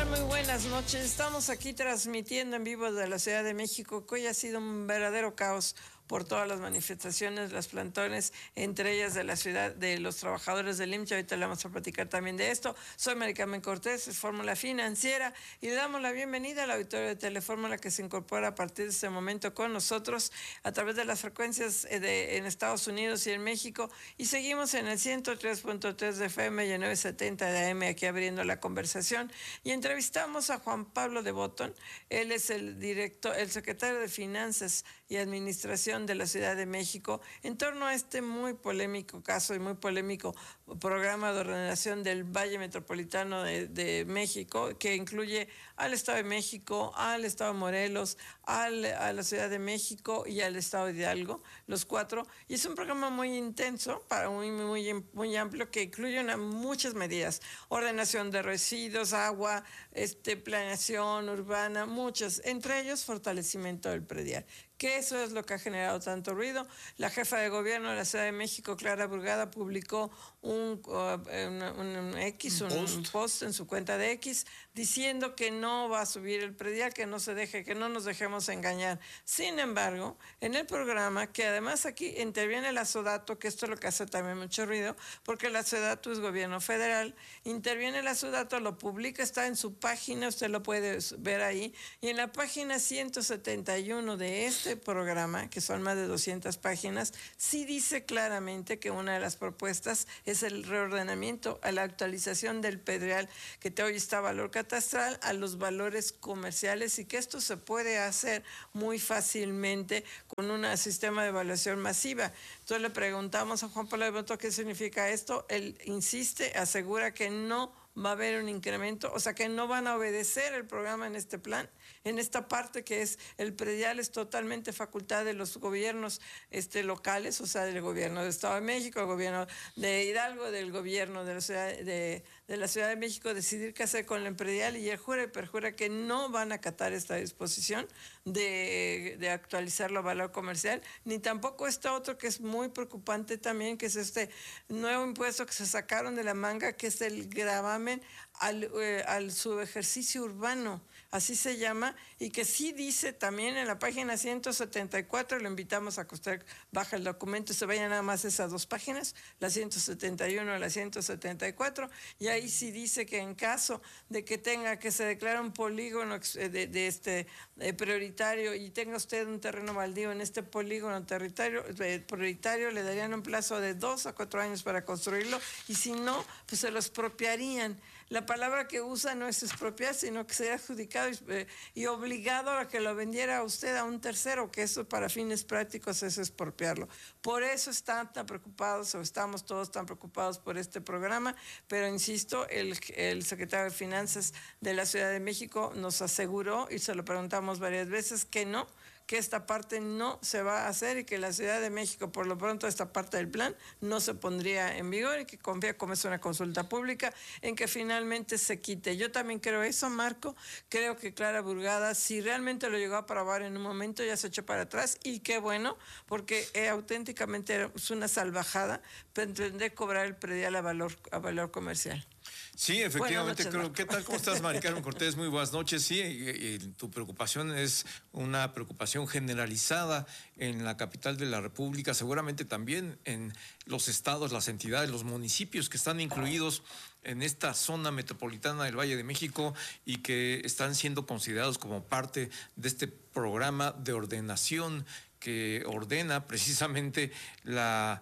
tal? Muy buenas noches. Estamos aquí transmitiendo en vivo de la Ciudad de México, que hoy ha sido un verdadero caos por todas las manifestaciones, las plantones, entre ellas de la ciudad, de los trabajadores del IMSS. Ahorita le vamos a platicar también de esto. Soy Mari Carmen Cortés, es Fórmula Financiera, y le damos la bienvenida al auditorio de Telefórmula que se incorpora a partir de este momento con nosotros a través de las frecuencias en Estados Unidos y en México, y seguimos en el 103.3 de FM y el 970 de AM aquí abriendo la conversación, y entrevistamos a Juan Pablo de Botton. Él es el secretario de Finanzas y Administración de la Ciudad de México en torno a este muy polémico caso y muy polémico programa de ordenación del Valle Metropolitano de México, que incluye al Estado de México, al Estado de Morelos, a la Ciudad de México y al Estado de Hidalgo, los cuatro. Y es un programa muy intenso, muy amplio, que incluye muchas medidas: ordenación de residuos, agua, planeación urbana, muchas, entre ellos fortalecimiento del predial, que eso es lo que ha generado tanto ruido. La jefa de gobierno de la Ciudad de México, Clara Burgada, publicó un post en su cuenta de X diciendo que no va a subir el predial, que no nos dejemos engañar. Sin embargo, en el programa, que además aquí interviene la SODATU, que esto es lo que hace también mucho ruido, porque la SODATU es gobierno federal, interviene la SODATU, lo publica, está en su página, usted lo puede ver ahí, y en la página 171 de este programa, que son más de 200 páginas, sí dice claramente que una de las propuestas es el reordenamiento, a la actualización del predial, que hoy está a valor catastral, a los valores comerciales, y que esto se puede hacer muy fácilmente con un sistema de evaluación masiva. Entonces le preguntamos a Juan Pablo de Botton qué significa esto. Él insiste, asegura que no va a haber un incremento, o sea que no van a obedecer el programa en este plan, en esta parte que es el predial, es totalmente facultad de los gobiernos locales, o sea, del gobierno del Estado de México, el gobierno de Hidalgo, del gobierno de la Ciudad de México, decidir qué hacer con el predial, y él jura y perjura que no van a acatar esta disposición de actualizarlo a valor comercial, ni tampoco este otro que es muy preocupante también, que es este nuevo impuesto que se sacaron de la manga, que es el gravamen al subejercicio urbano, así se llama, y que sí dice también en la página 174, lo invitamos a que usted baje el documento y se vaya nada más esas dos páginas, la 171 y la 174, y ahí sí dice que en caso de que tenga que se declare un polígono prioritario y tenga usted un terreno baldío en este polígono prioritario, le darían un plazo de 2 a 4 años para construirlo, y si no, pues se lo expropiarían. La palabra que usa no es expropiar, sino que sería adjudicado y obligado a que lo vendiera a usted a un tercero, que eso para fines prácticos es expropiarlo. Por eso están tan preocupados, o estamos todos tan preocupados por este programa, pero insisto, el secretario de Finanzas de la Ciudad de México nos aseguró, y se lo preguntamos varias veces, que no, que esta parte no se va a hacer, y que la Ciudad de México, por lo pronto, esta parte del plan no se pondría en vigor, y que confía, como es una consulta pública, en que finalmente se quite. Yo también creo eso, Marco. Creo que Clara Burgada, si realmente lo llegó a aprobar en un momento, ya se echó para atrás, y qué bueno, porque auténticamente es una salvajada pretender cobrar el predial a valor comercial. Sí, efectivamente, creo. ¿Qué tal? ¿Cómo estás, Mari Carmen Cortés? Muy buenas noches. Sí, y tu preocupación es una preocupación generalizada en la capital de la República, seguramente también en los estados, las entidades, los municipios que están incluidos en esta zona metropolitana del Valle de México y que están siendo considerados como parte de este programa de ordenación que ordena precisamente la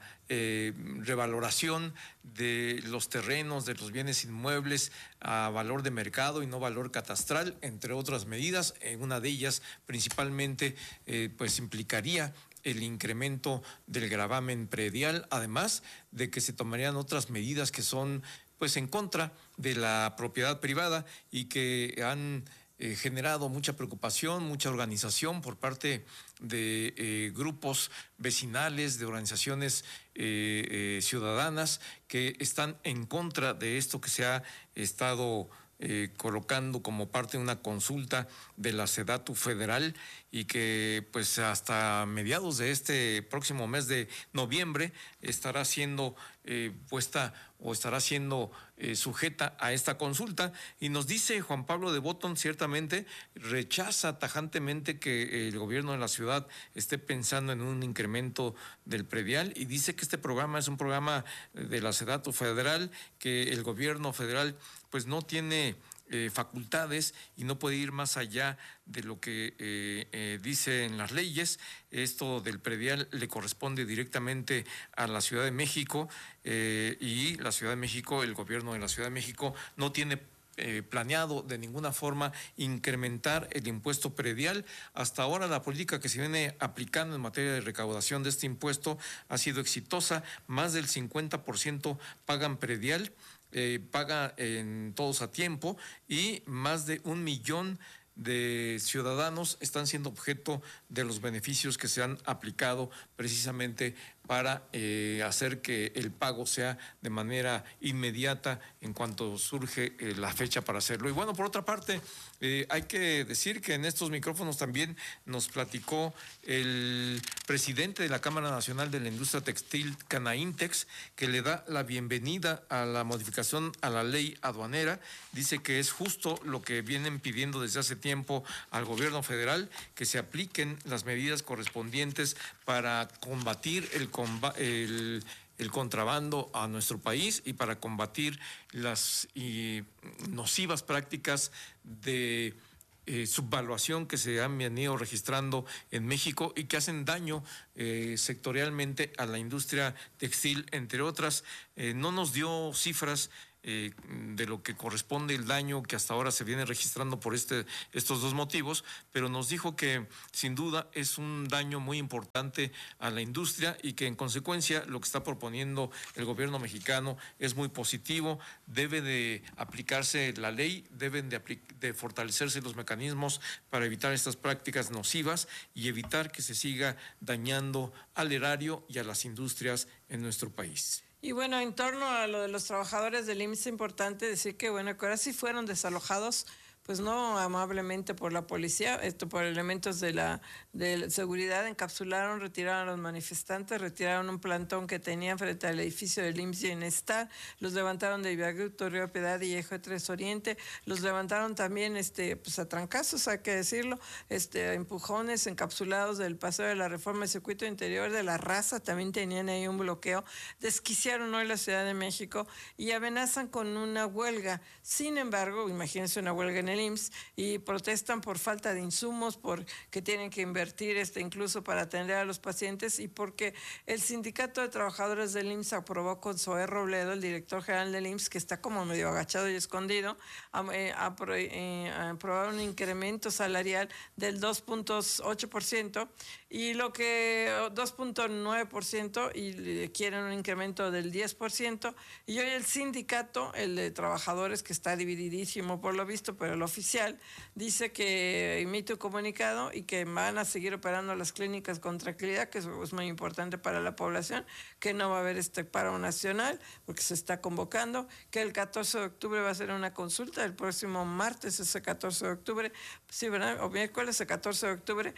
revaloración de los terrenos, de los bienes inmuebles a valor de mercado y no valor catastral, entre otras medidas. Una de ellas principalmente pues implicaría el incremento del gravamen predial, además de que se tomarían otras medidas que son pues en contra de la propiedad privada y que han generado mucha preocupación, mucha organización por parte de grupos vecinales, de organizaciones ciudadanas que están en contra de esto que se ha estado colocando como parte de una consulta de la SEDATU federal y que pues hasta mediados de este próximo mes de noviembre estará siendo puesta o estará siendo sujeta a esta consulta. Y nos dice Juan Pablo de Botton, ciertamente rechaza tajantemente que el gobierno de la ciudad esté pensando en un incremento del predial, y dice que este programa es un programa de la SEDATU federal, que el gobierno federal pues no tiene facultades y no puede ir más allá de lo que dicen las leyes. Esto del predial le corresponde directamente a la Ciudad de México, y la Ciudad de México, el gobierno de la Ciudad de México no tiene planeado de ninguna forma incrementar el impuesto predial. Hasta ahora la política que se viene aplicando en materia de recaudación de este impuesto ha sido exitosa. Más del 50% pagan predial, paga en todos a tiempo, y más de 1 millón de ciudadanos están siendo objeto de los beneficios que se han aplicado precisamente para hacer que el pago sea de manera inmediata en cuanto surge la fecha para hacerlo. Y bueno, por otra parte, hay que decir que en estos micrófonos también nos platicó el presidente de la Cámara Nacional de la Industria Textil, Canaintex, que le da la bienvenida a la modificación a la ley aduanera. Dice que es justo lo que vienen pidiendo desde hace tiempo al gobierno federal, que se apliquen las medidas correspondientes para combatir el contrabando a nuestro país y para combatir las nocivas prácticas de subvaluación que se han venido registrando en México y que hacen daño sectorialmente a la industria textil, entre otras. No nos dio cifras de lo que corresponde el daño que hasta ahora se viene registrando por estos dos motivos, pero nos dijo que sin duda es un daño muy importante a la industria y que en consecuencia lo que está proponiendo el gobierno mexicano es muy positivo. Debe de aplicarse la ley, deben de fortalecerse los mecanismos para evitar estas prácticas nocivas y evitar que se siga dañando al erario y a las industrias en nuestro país. Y bueno, en torno a lo de los trabajadores del IMSS, es importante decir que, bueno, que ahora sí fueron desalojados, pues no amablemente por la policía, por elementos de la seguridad, encapsularon, retiraron a los manifestantes, retiraron un plantón que tenían frente al edificio del IMSS Bienestar, los levantaron de Viaducto Río Piedad y Eje 3 Oriente, los levantaron también pues a trancazos, hay que decirlo, empujones encapsulados del Paseo de la Reforma, el Circuito Interior de la Raza, también tenían ahí un bloqueo, desquiciaron hoy la Ciudad de México y amenazan con una huelga. Sin embargo, imagínense una huelga en el IMSS, y protestan por falta de insumos, porque tienen que invertir incluso para atender a los pacientes, y porque el Sindicato de Trabajadores del IMSS aprobó con Zoé Robledo, el director general del IMSS, que está como medio agachado y escondido, aprobar un incremento salarial del 2.8%, y lo que 2.9%, y quieren un incremento del 10%, y hoy el sindicato, el de trabajadores, que está divididísimo por lo visto, pero el oficial dice que emite un comunicado y que van a seguir operando las clínicas con tranquilidad, que eso es muy importante para la población, que no va a haber paro nacional porque se está convocando, que el 14 de octubre va a ser una consulta, el próximo martes es el 14 de octubre, sí, ¿verdad? O miércoles el 14 de octubre,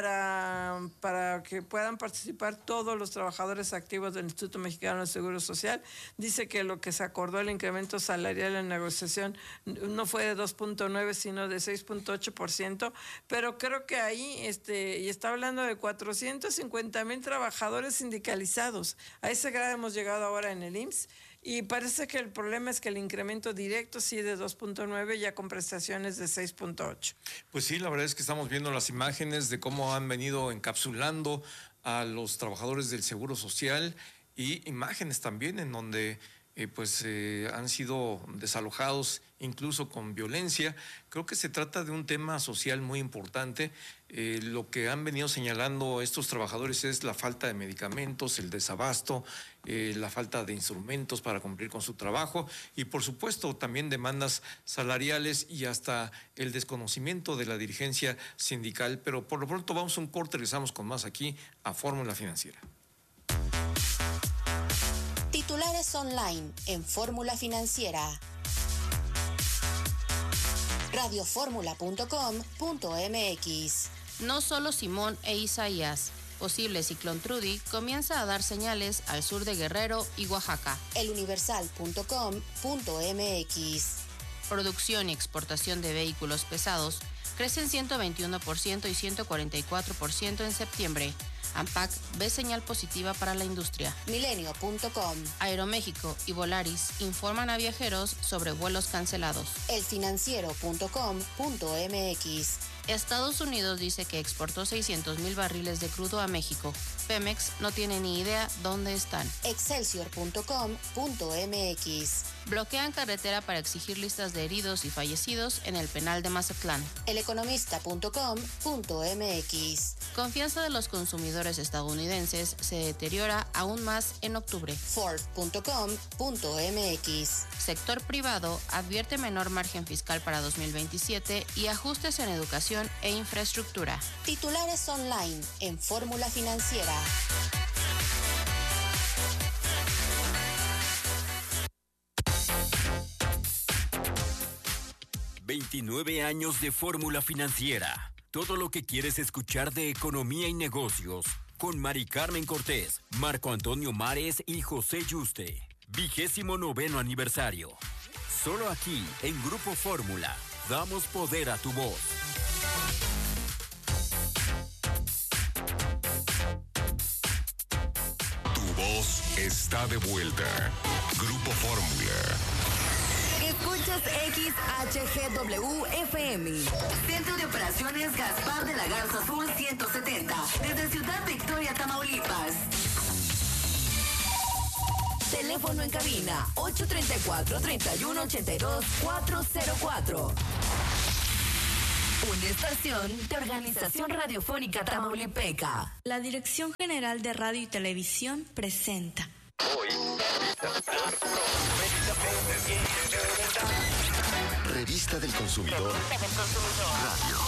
para que puedan participar todos los trabajadores activos del Instituto Mexicano del Seguro Social. Dice que lo que se acordó, el incremento salarial en negociación, no fue de 2.9, sino de 6.8%, pero creo que ahí, y está hablando de 450,000 trabajadores sindicalizados. A ese grado hemos llegado ahora en el IMSS, y parece que el problema es que el incremento directo sí de 2.9, ya con prestaciones de 6.8. Pues sí, la verdad es que estamos viendo las imágenes de cómo han venido encapsulando a los trabajadores del Seguro Social, y imágenes también en donde han sido desalojados incluso con violencia. Creo que se trata de un tema social muy importante. Lo que han venido señalando estos trabajadores es la falta de medicamentos, el desabasto, la falta de instrumentos para cumplir con su trabajo y, por supuesto, también demandas salariales y hasta el desconocimiento de la dirigencia sindical. Pero por lo pronto vamos a un corte, regresamos con más aquí a Fórmula Financiera. Titulares online en Fórmula Financiera. Radioformula.com.mx. No solo Simón e Isaías. Posible ciclón Trudy comienza a dar señales al sur de Guerrero y Oaxaca. eluniversal.com.mx. Producción y exportación de vehículos pesados crecen 121% y 144% en septiembre. ANPAC ve señal positiva para la industria. Milenio.com. Aeroméxico y Volaris informan a viajeros sobre vuelos cancelados. elfinanciero.com.mx. Estados Unidos dice que exportó 600,000 barriles de crudo a México. Pemex no tiene ni idea dónde están. Excelsior.com.mx. Bloquean carretera para exigir listas de heridos y fallecidos en el penal de Mazatlán. Eleconomista.com.mx. Confianza de los consumidores estadounidenses se deteriora aún más en octubre. Ford.com.mx. Sector privado advierte menor margen fiscal para 2027 y ajustes en educación e infraestructura. Titulares online en Fórmula Financiera. ...29 años de Fórmula Financiera. Todo lo que quieres escuchar de economía y negocios. Con Mari Carmen Cortés, Marco Antonio Mares y José Yuste. 29º aniversario. Solo aquí, en Grupo Fórmula, damos poder a tu voz. Tu voz está de vuelta. Grupo Fórmula. Escuchas XHGW-FM. Centro de Operaciones Gaspar de la Garza Azul 170. Desde Ciudad Victoria, Tamaulipas. Teléfono en cabina 834-3182-404. Una estación de Organización Radiofónica Tamaulipeca. La Dirección General de Radio y Televisión presenta. Revista del Consumidor Radio.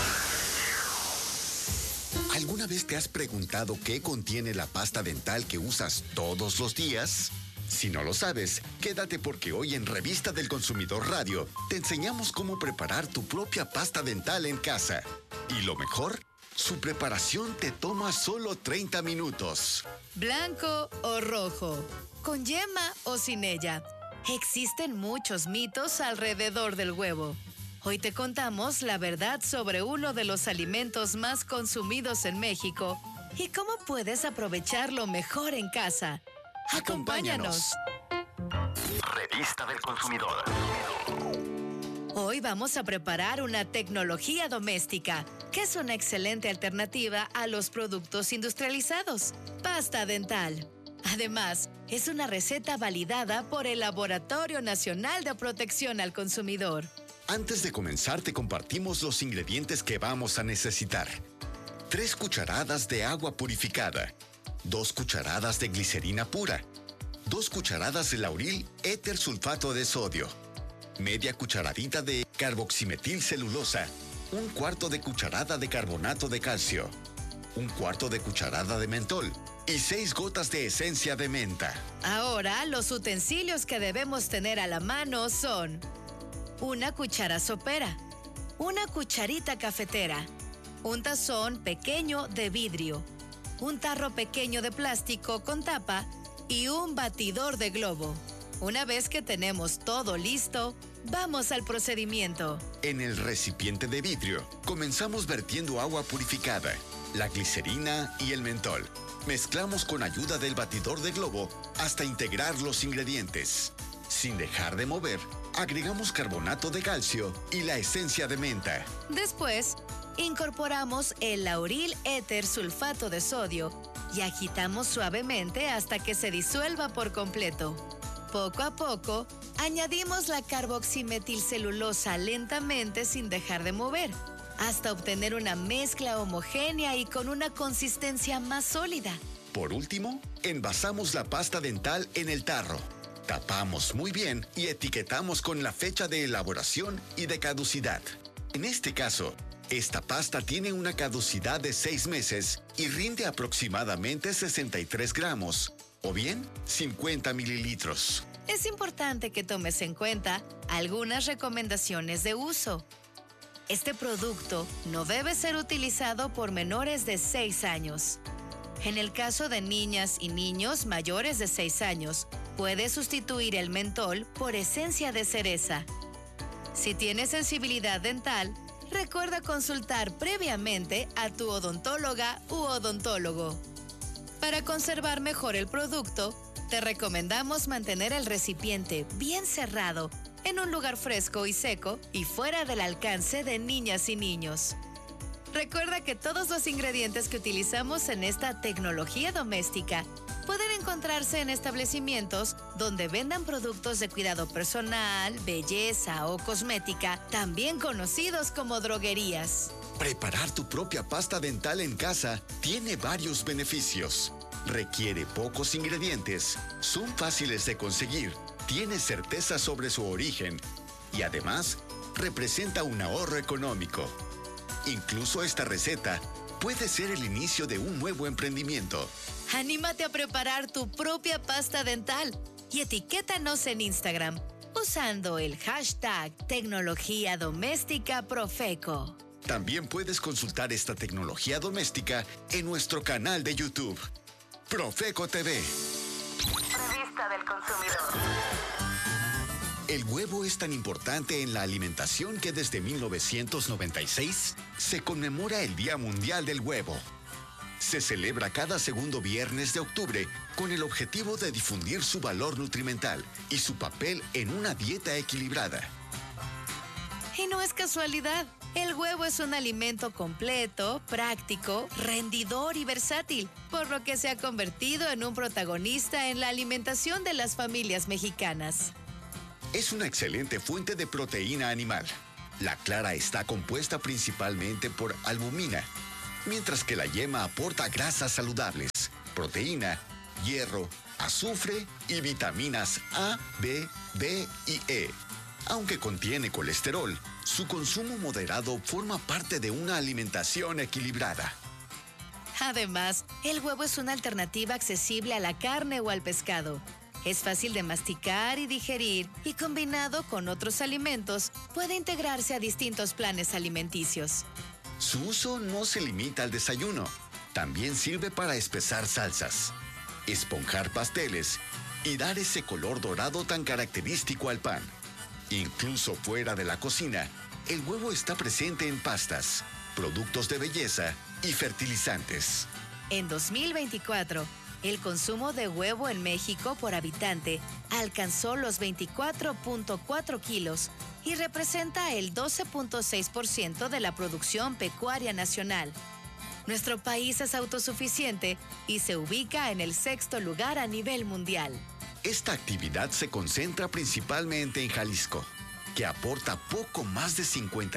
¿Alguna vez te has preguntado qué contiene la pasta dental que usas todos los días? Si no lo sabes, quédate porque hoy en Revista del Consumidor Radio te enseñamos cómo preparar tu propia pasta dental en casa. Y lo mejor, su preparación te toma solo 30 minutos. Blanco o rojo, con yema o sin ella. Existen muchos mitos alrededor del huevo. Hoy te contamos la verdad sobre uno de los alimentos más consumidos en México y cómo puedes aprovecharlo mejor en casa. ¡Acompáñanos! Revista del Consumidor. Hoy vamos a preparar una tecnología doméstica, que es una excelente alternativa a los productos industrializados. Pasta dental. Además, es una receta validada por el Laboratorio Nacional de Protección al Consumidor. Antes de comenzar, te compartimos los ingredientes que vamos a necesitar. 3 cucharadas de agua purificada, 2 cucharadas de glicerina pura, 2 cucharadas de lauril éter sulfato de sodio, media cucharadita de carboximetilcelulosa, 1/4 de cucharada de carbonato de calcio, 1/4 de cucharada de mentol y 6 gotas de esencia de menta. Ahora, los utensilios que debemos tener a la mano son: una cuchara sopera, una cucharita cafetera, un tazón pequeño de vidrio, un tarro pequeño de plástico con tapa y un batidor de globo. Una vez que tenemos todo listo, vamos al procedimiento. En el recipiente de vidrio, comenzamos vertiendo agua purificada, la glicerina y el mentol. Mezclamos con ayuda del batidor de globo hasta integrar los ingredientes. Sin dejar de mover, agregamos carbonato de calcio y la esencia de menta. Después, incorporamos el lauril éter sulfato de sodio y agitamos suavemente hasta que se disuelva por completo. Poco a poco, añadimos la carboximetilcelulosa lentamente sin dejar de mover, hasta obtener una mezcla homogénea y con una consistencia más sólida. Por último, envasamos la pasta dental en el tarro. Tapamos muy bien y etiquetamos con la fecha de elaboración y de caducidad. En este caso, esta pasta tiene una caducidad de 6 meses y rinde aproximadamente 63 gramos, o bien 50 mililitros. Es importante que tomes en cuenta algunas recomendaciones de uso. Este producto no debe ser utilizado por menores de 6 años. En el caso de niñas y niños mayores de 6 años, puedes sustituir el mentol por esencia de cereza. Si tienes sensibilidad dental, recuerda consultar previamente a tu odontóloga u odontólogo. Para conservar mejor el producto, te recomendamos mantener el recipiente bien cerrado, en un lugar fresco y seco y fuera del alcance de niñas y niños. Recuerda que todos los ingredientes que utilizamos en esta tecnología doméstica pueden encontrarse en establecimientos donde vendan productos de cuidado personal, belleza o cosmética, también conocidos como droguerías. Preparar tu propia pasta dental en casa tiene varios beneficios. Requiere pocos ingredientes, son fáciles de conseguir, tiene certeza sobre su origen y además representa un ahorro económico. Incluso esta receta puede ser el inicio de un nuevo emprendimiento. Anímate a preparar tu propia pasta dental y etiquétanos en Instagram usando el hashtag Tecnología Doméstica Profeco. También puedes consultar esta tecnología doméstica en nuestro canal de YouTube, Profeco TV. Revista del Consumidor. El huevo es tan importante en la alimentación que desde 1996 se conmemora el Día Mundial del Huevo. Se celebra cada segundo viernes de octubre con el objetivo de difundir su valor nutrimental y su papel en una dieta equilibrada. Y no es casualidad. El huevo es un alimento completo, práctico, rendidor y versátil, por lo que se ha convertido en un protagonista en la alimentación de las familias mexicanas. Es una excelente fuente de proteína animal. La clara está compuesta principalmente por albumina, mientras que la yema aporta grasas saludables, proteína, hierro, azufre y vitaminas A, B, D y E. Aunque contiene colesterol, su consumo moderado forma parte de una alimentación equilibrada. Además, el huevo es una alternativa accesible a la carne o al pescado. Es fácil de masticar y digerir y combinado con otros alimentos puede integrarse a distintos planes alimenticios. Su uso no se limita al desayuno. También sirve para espesar salsas, esponjar pasteles y dar ese color dorado tan característico al pan. Incluso fuera de la cocina, el huevo está presente en pastas, productos de belleza y fertilizantes. En 2024, el consumo de huevo en México por habitante alcanzó los 24.4 kilos y representa el 12.6% de la producción pecuaria nacional. Nuestro país es autosuficiente y se ubica en el 6º lugar a nivel mundial. Esta actividad se concentra principalmente en Jalisco, que aporta poco más de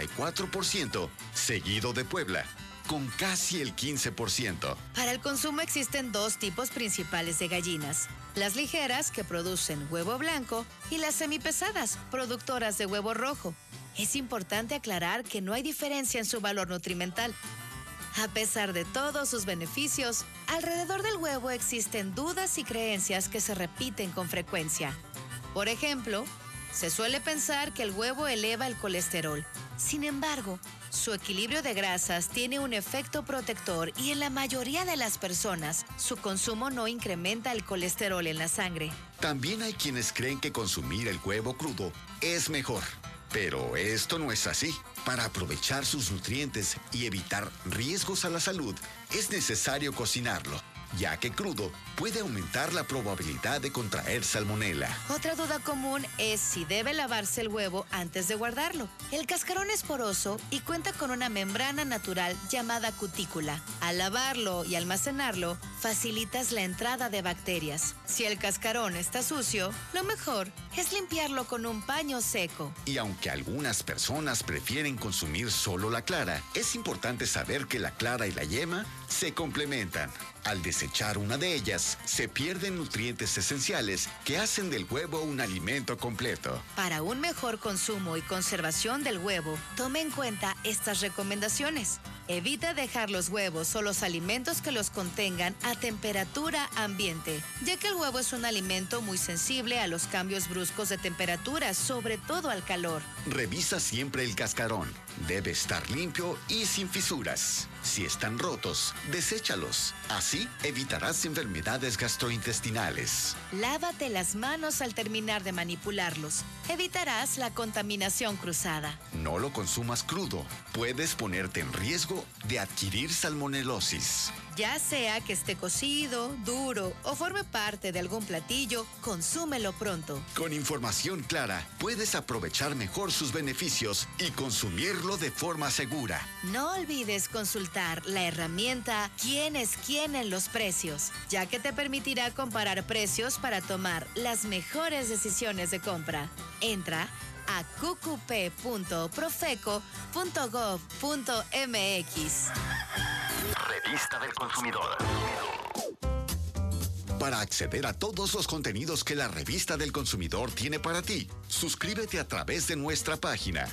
54%, seguido de Puebla, con casi el 15%. Para el consumo existen dos tipos principales de gallinas: las ligeras, que producen huevo blanco, y las semipesadas, productoras de huevo rojo. Es importante aclarar que no hay diferencia en su valor nutrimental. A pesar de todos sus beneficios, alrededor del huevo existen dudas y creencias que se repiten con frecuencia. Por ejemplo, se suele pensar que el huevo eleva el colesterol. Sin embargo, su equilibrio de grasas tiene un efecto protector y en la mayoría de las personas, su consumo no incrementa el colesterol en la sangre. También hay quienes creen que consumir el huevo crudo es mejor. Pero esto no es así. Para aprovechar sus nutrientes y evitar riesgos a la salud, es necesario cocinarlo, ya que crudo puede aumentar la probabilidad de contraer salmonela. Otra duda común es si debe lavarse el huevo antes de guardarlo. El cascarón es poroso y cuenta con una membrana natural llamada cutícula. Al lavarlo y almacenarlo, facilitas la entrada de bacterias. Si el cascarón está sucio, lo mejor es limpiarlo con un paño seco. Y aunque algunas personas prefieren consumir solo la clara, es importante saber que la clara y la yema se complementan. Al desechar una de ellas, se pierden nutrientes esenciales que hacen del huevo un alimento completo. Para un mejor consumo y conservación del huevo, tome en cuenta estas recomendaciones. Evita dejar los huevos o los alimentos que los contengan a temperatura ambiente, ya que el huevo es un alimento muy sensible a los cambios bruscos de temperatura, sobre todo al calor. Revisa siempre el cascarón. Debe estar limpio y sin fisuras. Si están rotos, deséchalos. Así evitarás enfermedades gastrointestinales. Lávate las manos al terminar de manipularlos. Evitarás la contaminación cruzada. No lo consumas crudo. Puedes ponerte en riesgo de adquirir salmonelosis. Ya sea que esté cocido, duro o forme parte de algún platillo, consúmelo pronto. Con información clara, puedes aprovechar mejor sus beneficios y consumirlo de forma segura. No olvides consultar la herramienta ¿Quién es quién en los precios?, ya que te permitirá comparar precios para tomar las mejores decisiones de compra. Entra a qqp.profeco.gov.mx. Revista del Consumidor. Para acceder a todos los contenidos que la Revista del Consumidor tiene para ti, suscríbete a través de nuestra página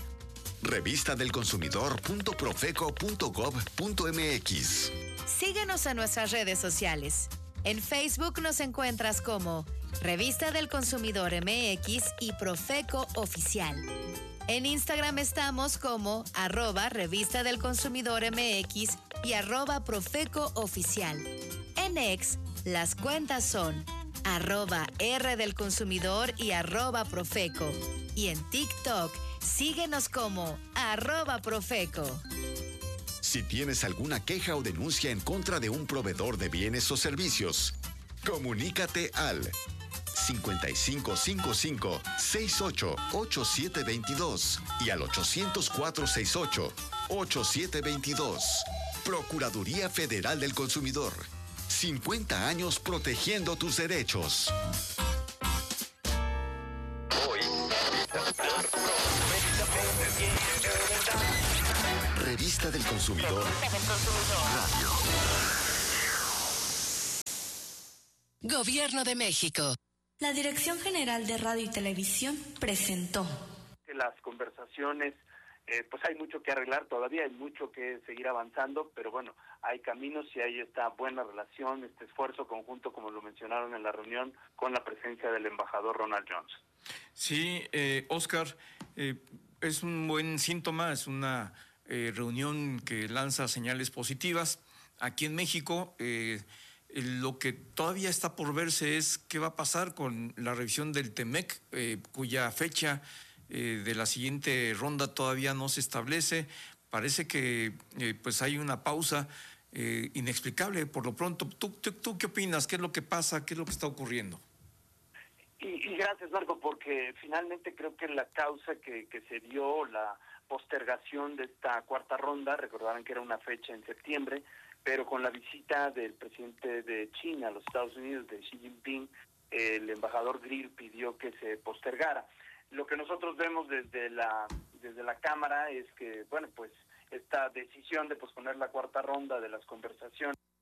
revistadelconsumidor.profeco.gov.mx. Síguenos a nuestras redes sociales. En Facebook nos encuentras como Revista del Consumidor MX y Profeco Oficial. En Instagram estamos como @Revista del Consumidor MX y @Profeco Oficial. En X, las cuentas son @R del Consumidor y @Profeco. Y en TikTok, síguenos como @Profeco. Si tienes alguna queja o denuncia en contra de un proveedor de bienes o servicios, comunícate al 5555-688722 y al 800-468-8722. Procuraduría Federal del Consumidor. 50 años protegiendo tus derechos. Revista del Consumidor. Radio. Gobierno de México. La Dirección General de Radio y Televisión presentó. Las conversaciones, pues hay mucho que arreglar todavía, hay mucho que seguir avanzando, pero bueno, hay caminos y hay esta buena relación, este esfuerzo conjunto, como lo mencionaron en la reunión, con la presencia del embajador Ronald Jones. Sí, Oscar, es un buen síntoma, es una reunión que lanza señales positivas. Aquí en México, lo que todavía está por verse es qué va a pasar con la revisión del TEMEC, cuya fecha de la siguiente ronda todavía no se establece. Parece que pues hay una pausa inexplicable por lo pronto. ¿Tú qué opinas? ¿Qué es lo que pasa? ¿Qué es lo que está ocurriendo? Y gracias, Marco, porque finalmente creo que la causa que se dio, la postergación de esta cuarta ronda, recordarán que era una fecha en septiembre, pero con la visita del presidente de China a los Estados Unidos, de Xi Jinping, el embajador Grill pidió que se postergara. Lo que nosotros vemos desde la Cámara es que, bueno, pues esta decisión de posponer la cuarta ronda de las conversaciones